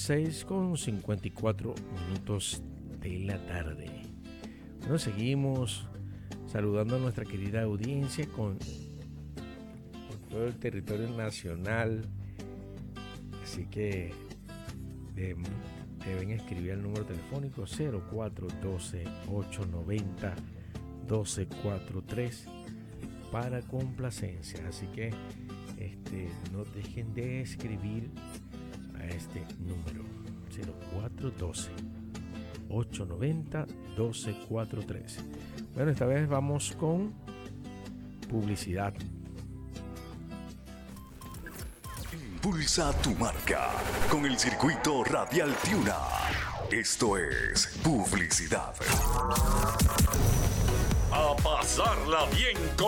6:54 de la tarde. Bueno, seguimos saludando a nuestra querida audiencia con todo el territorio nacional. Así que deben escribir el número telefónico 0412-890-1243 para complacencia. Así que no dejen de escribir a este número 0412-890-1243. Bueno, esta vez vamos con publicidad. Impulsa tu marca con el circuito Radial Tiuna. Esto es publicidad. A pasarla bien con